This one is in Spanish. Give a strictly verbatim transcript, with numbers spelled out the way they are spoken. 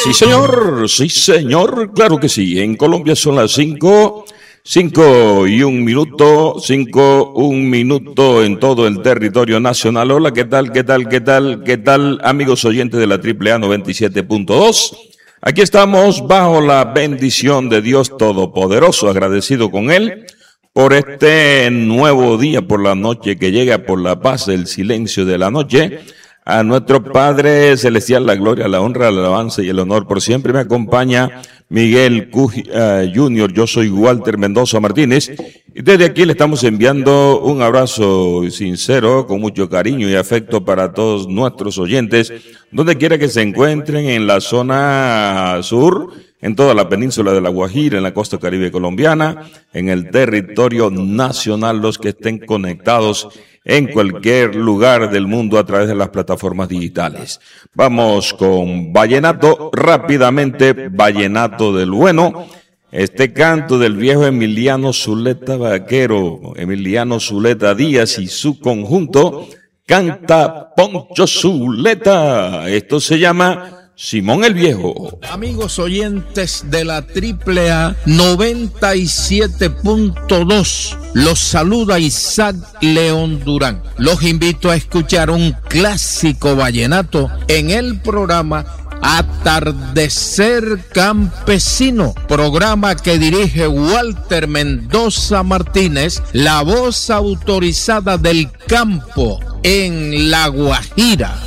Sí, señor, sí, señor, claro que sí. En Colombia son las cinco, cinco y un minuto, cinco, un minuto en todo el territorio nacional. Hola, ¿qué tal, qué tal, qué tal, qué tal, amigos oyentes de la Triple A noventa y siete punto dos? Aquí estamos bajo la bendición de Dios Todopoderoso, agradecido con Él por este nuevo día, por la noche que llega, por la paz, el silencio de la noche. A nuestro Padre Celestial, la gloria, la honra, la alabanza y el honor por siempre. Me acompaña Miguel Q uh, Junior, yo soy Walter Mendoza Martínez. Y desde aquí le estamos enviando un abrazo sincero, con mucho cariño y afecto para todos nuestros oyentes, donde quiera que se encuentren en la zona sur, en toda la península de La Guajira, en la costa caribe colombiana, en el territorio nacional, los que estén conectados en cualquier lugar del mundo a través de las plataformas digitales. Vamos con vallenato rápidamente, vallenato del bueno. Este canto del viejo Emiliano Zuleta Vaquero, Emiliano Zuleta Díaz y su conjunto, canta Poncho Zuleta. Esto se llama Simón el Viejo. Amigos oyentes de la Triple A noventa y siete punto dos, los saluda Isaac León Durán. Los invito a escuchar un clásico vallenato en el programa Atardecer Campesino, programa que dirige Walter Mendoza Martínez, la voz autorizada del campo en La Guajira.